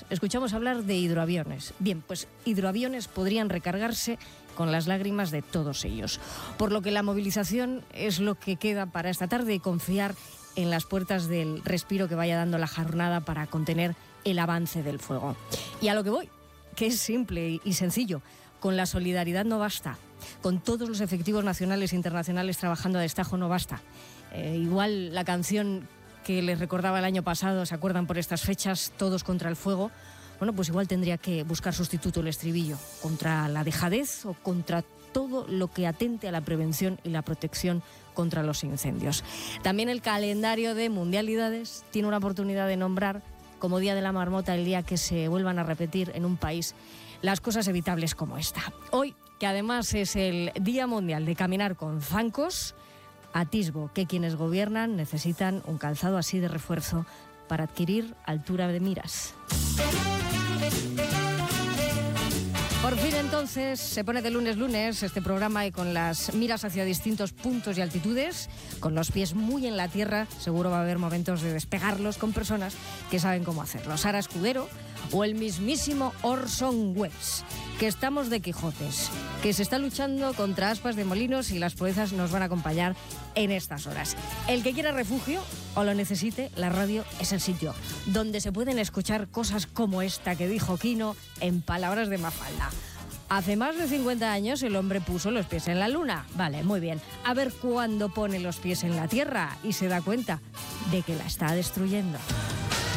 escuchamos hablar de hidroaviones. Bien, pues hidroaviones podrían recargarse con las lágrimas de todos ellos. Por lo que la movilización es lo que queda para esta tarde y confiar en las puertas del respiro que vaya dando la jornada para contener el avance del fuego. Y a lo que voy, que es simple y sencillo. Con la solidaridad no basta. Con todos los efectivos nacionales e internacionales trabajando a destajo no basta. Igual la canción que les recordaba el año pasado, ¿se acuerdan por estas fechas? Todos contra el fuego. Bueno, pues igual tendría que buscar sustituto el estribillo. Contra la dejadez o contra todo lo que atente a la prevención y la protección contra los incendios. También el calendario de mundialidades tiene una oportunidad de nombrar como Día de la Marmota el día que se vuelvan a repetir en un país las cosas evitables como esta. Hoy, que además es el Día Mundial de Caminar con Zancos, atisbo que quienes gobiernan necesitan un calzado así de refuerzo para adquirir altura de miras. Por fin entonces se pone de lunes este programa y con las miras hacia distintos puntos y altitudes, con los pies muy en la tierra, seguro va a haber momentos de despegarlos con personas que saben cómo hacerlo. Sara Escudero o el mismísimo Orson Welles, que estamos de Quijotes, que se está luchando contra aspas de molinos y las proezas nos van a acompañar en estas horas. El que quiera refugio o lo necesite, la radio es el sitio donde se pueden escuchar cosas como esta que dijo Quino en palabras de Mafalda. Hace más de 50 años el hombre puso los pies en la luna. Vale, muy bien. A ver cuándo pone los pies en la tierra y se da cuenta de que la está destruyendo.